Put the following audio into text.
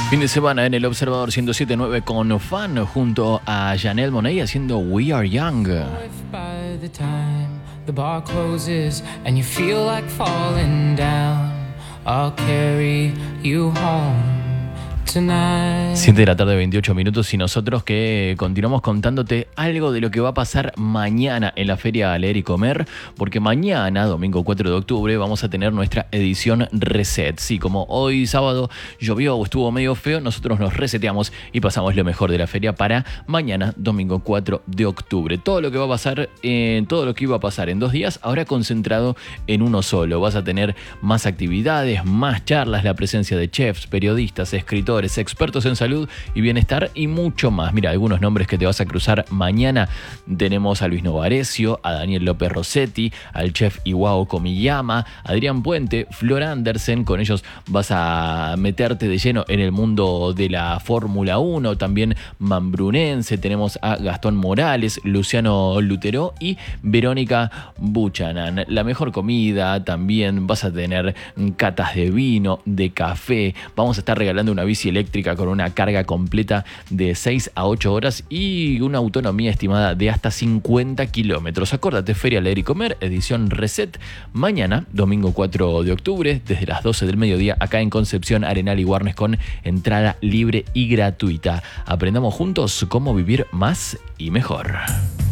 Fin de semana en El Observador 107.9 con Fan junto a Janelle Monáe haciendo We Are Young. If by the time the bar closes and you feel like falling down, I'll carry you home tonight. 7 de la tarde, 28 minutos, y nosotros que continuamos contándote algo de lo que va a pasar mañana en la Feria Leer y Comer, porque mañana, domingo 4 de octubre, vamos a tener nuestra edición Reset. Sí, como hoy sábado llovió o estuvo medio feo, nosotros nos reseteamos y pasamos lo mejor de la feria para mañana, domingo 4 de octubre. Todo lo que va a pasar, todo lo que iba a pasar en 2 días, ahora concentrado en uno solo. Vas a tener más actividades, más charlas, la presencia de chefs, periodistas, escritores, expertos en salud y bienestar y mucho más. Mira, algunos nombres que te vas a cruzar mañana. Tenemos a Luis Novarecio, a Daniel López Rossetti, al chef Iwao Komiyama, Adrián Puente, Flor Andersen. Con ellos vas a meterte de lleno en el mundo de la Fórmula 1. También Mambrunense. Tenemos a Gastón Morales, Luciano Lutero y Verónica Buchanan. La mejor comida también. Vas a tener catas de vino, de café. Vamos a estar regalando una bici eléctrica con una carga completa de 6 a 8 horas y una autonomía estimada de hasta 50 kilómetros. Acordate, Feria Leer y Comer, edición Reset, mañana, domingo 4 de octubre, desde las 12 del mediodía, acá en Concepción, Arenal y Warnes, con entrada libre y gratuita. Aprendamos juntos cómo vivir más y mejor.